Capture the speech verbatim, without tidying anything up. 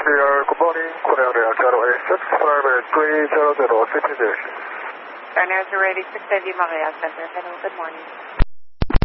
Clear, good morning. Korean Air zero eight six, private three zero zero, city direction. Garner zero eight six, Indy Montreal Center. Hello, good morning.